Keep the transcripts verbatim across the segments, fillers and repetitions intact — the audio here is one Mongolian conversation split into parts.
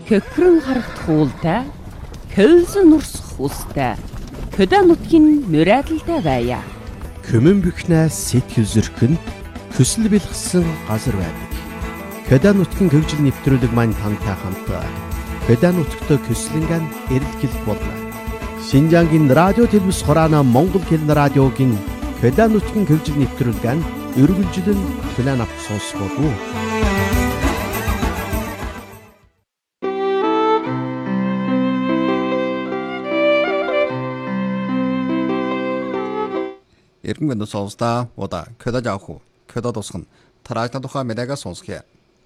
Хөхрөн харагдах уултай, көлсөн нурсах устай, хөдөө нутгийн мөрөөдөлтэй байя. Хөмөн бөхнээс сэтгэл зөрхөнд төсөл бэлгсэн газар байдаг. Хөдөө нутгийн хөгжил нэвтрүүлэг маань тантай хамт хөдөө нутгт көслөнгөн эрэлхийл болно. Шинжангийн радио телевиз хураана Монгол хэлний радиогийн хөдөө нутгийн хөгжил нэвтрүүлгэн өргөлжлөн план авч сонсгоо. Иргэн мэнд сонсдаа удаа хөдөө явах уу? Хөдөө тусган тараажны тухай мэдээгээ сонсгоё.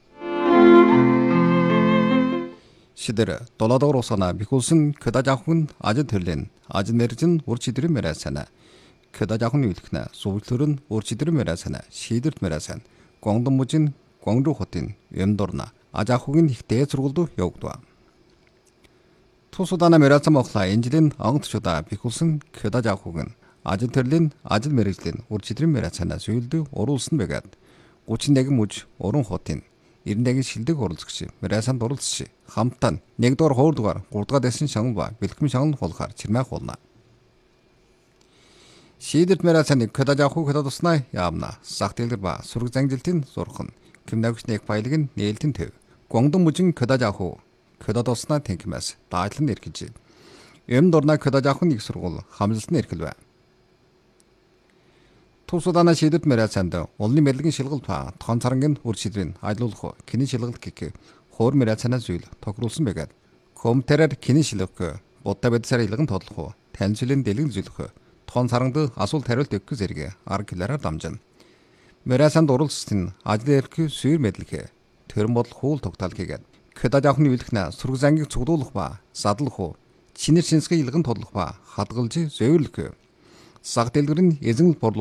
Шидэр долоодор усана бихулсын хөдөө явах нь ажил төрлийн ажил мэржин ур чидрэн мэрасана. Хөдөө явах нь үлдхнэ. Сувлтөр нь ур чидрэн мэрасана. Шидэрт мэрасан. Гуангдон мужин гуангруу хотын юмдорна. Ажахугийн их дээд сургуульд явагдав. Тусудана мэрасан мохла энэжлийн ангтчуда бихулсын хөдөө явах нь ажил төрлийн ажил мэргэжлийн ур чидрэн мэрасанаас үйлдэл оруулсан байгаад гучин нэг муж уран хотын ирнэгийн шилдэг оролцогч мэрасанд оролцож хамтаа нэгдүгээр хуурдугаар гуравдугаар дэсэн шагнал ба бэлтгэм шагнал хулахаар чирмэх болно. Шийдэлт мэрасаныг хөдөө явах хөдөө туснаа яамна сах дэлгэр ба сураг зангилтын зурхан кимнагч нэг баялаг нь нээлтэн төв гуангдон мужин хөдөө явах хөдөө туснаа тэнхмэс даадлан эргэж эм дорна хөдөө явах нэг сургууль хамлалтын эрхэл бай. Тусудана шийдэлт мэрасанд улны мэдлэгийн шилгэлт ба тоон царангийн үр шидрийн ажилуулах кино шилгэлт гэх хоор мэрасанаас зүйл тохируулсан байгаад компьютерээр кино шилгэх будда бэдсээр илгэн тодлох танилцуулын дэлгэн зүйлэх тоон царанд асуулт хариулт өгөх зэрэг арга хэлээр дамжина. Мэрасанд оролцсон ажил эрх сүйр мэдлэг төрөн бодол хуул тогтоол хийгээд хөдөө явахны үйлдэх сураг зангийг цуглуулах ба задлах чинэр шинсгээ илгэн тодлох ба хадгалж зөөвлөх саг дэлгэр нь эзэн